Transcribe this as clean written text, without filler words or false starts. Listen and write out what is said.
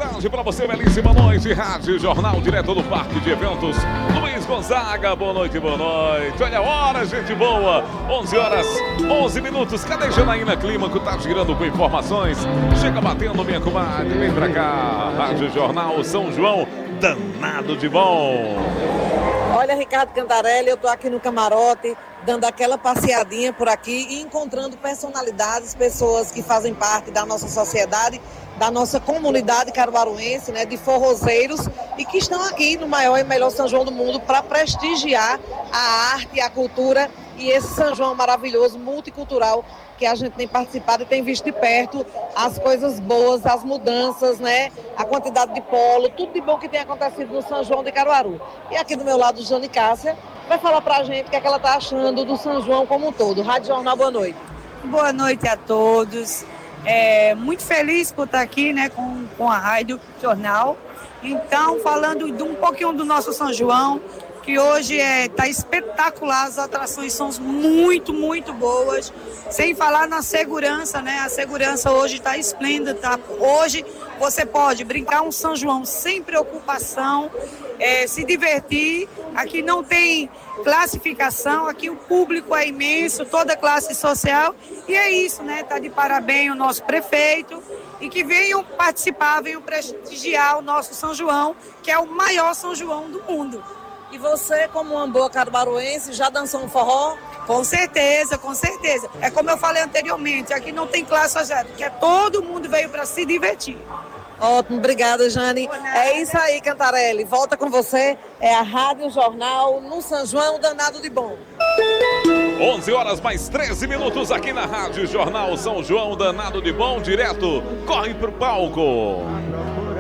tarde para você, belíssima noite. Rádio Jornal, direto do Parque de Eventos Luiz Gonzaga. Boa noite, boa noite. Olha a hora, gente boa. 11 horas, 11 minutos. Cadê Janaína Clímaco? Tá girando com informações. Chega batendo, minha comadre. Vem pra cá. Rádio Jornal São João, danado de bom. Olha, Ricardo Cantarelli, eu tô aqui no camarote, dando aquela passeadinha por aqui e encontrando personalidades, pessoas que fazem parte da nossa sociedade, da nossa comunidade caruaruense, né, de forrozeiros, e que estão aqui no maior e melhor São João do mundo para prestigiar a arte, a cultura e esse São João maravilhoso, multicultural, que a gente tem participado e tem visto de perto as coisas boas, as mudanças, né? A quantidade de polo, tudo de bom que tem acontecido no São João de Caruaru. E aqui do meu lado, Jane Cássia vai falar pra gente o que é que ela tá achando do São João como um todo. Rádio Jornal, boa noite. Boa noite a todos. Muito feliz por estar aqui, né, com a Rádio Jornal. Então, falando de um pouquinho do nosso São João, que hoje está espetacular, as atrações são muito, muito boas, sem falar na segurança, né? A segurança hoje está esplêndida, tá? Hoje você pode brincar um São João sem preocupação, se divertir. Aqui não tem classificação, aqui o público é imenso, toda classe social, e é isso, né? Tá de parabéns o nosso prefeito, e que venham participar, venham prestigiar o nosso São João, que é o maior São João do mundo. E você, como uma boa caruaruense, já dançou um forró? Com certeza, com certeza. É como eu falei anteriormente, aqui não tem classe social, porque todo mundo veio para se divertir. Ótimo, obrigada, Jane. É isso aí, Cantarelli. Volta com você. É a Rádio Jornal no São João, danado de bom. 11 horas mais 13 minutos aqui na Rádio Jornal São João, danado de bom, direto. Corre pro palco.